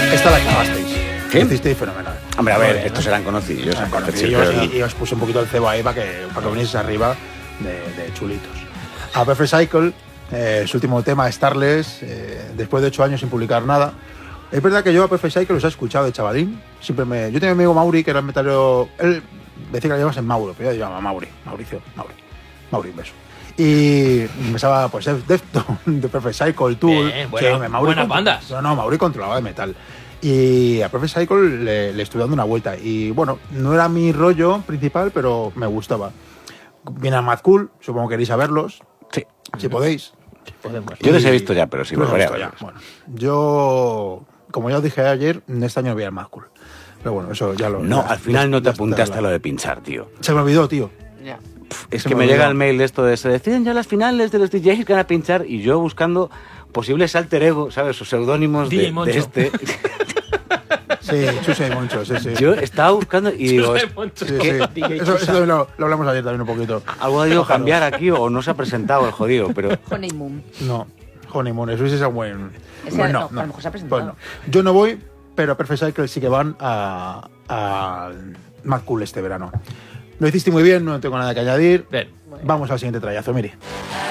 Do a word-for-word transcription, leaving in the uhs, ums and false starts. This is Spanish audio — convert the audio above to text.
Esta la clavasteis. ¿Qué? Lo hicisteis fenomenal. Hombre, a ver, Muy bien, estos ¿eh? eran conocidos. Eran aparte, conocidos, pero- y, y os puse un poquito el cebo ahí para que, para que vinieses arriba de, de chulitos. A Perfect Cycle, eh, su último tema, Starless, eh, después de ocho años sin publicar nada. Es verdad que yo a Perfect Cycle los he escuchado de chavalín. Siempre me, yo tenía un amigo Mauri que era metalero. Él decía que le llamas en Mauro, pero yo le llamaba Mauri. Mauricio, Mauri. Mauri, un beso. Y empezaba, pues, Deftones, de Perfect Cycle, Tool. Bien, bueno, Mauri buenas contro- bandas. No, no, Mauri controlaba de metal. Y a Perfect Cycle le, le estuve dando una vuelta. Y bueno, no era mi rollo principal, pero me gustaba. Viene a Mad Cool, supongo que queréis saberlos. Sí. Si podéis. Podemos. Yo les he Y- visto ya, pero sí Tú los has volveré a visto ya. verlos. Bueno, yo, como ya os dije ayer, este año voy al Mad Cool. Pero bueno, eso ya lo. No, ya- al final no te ya apuntaste está a lo de pinchar, tío. Se me olvidó, tío. Ya. Es Se que me me llega olvidó. el mail de esto de se deciden ya las finales de los D Js que van a pinchar y yo buscando posibles alter ego, ¿sabes? O seudónimos D J de, de Moncho. este. Sí, Chuse y Moncho, sí, sí. Yo estaba buscando y digo, Chuse es- Moncho. Sí, sí. D J Eso, Chusa. eso también lo, lo hablamos ayer también un poquito. algo ha debido Ojalá. cambiar aquí o no se ha presentado el jodido, pero Honeymoon. No, Honeymoon, eso es un buen. Ese Bueno, no, a lo mejor se ha presentado. Pues no. Yo no voy, pero Perfect Cycle sí que van a, a Mad Cool este verano. Lo hiciste muy bien, no tengo nada que añadir. Bien. Vamos al siguiente trayazo, mire.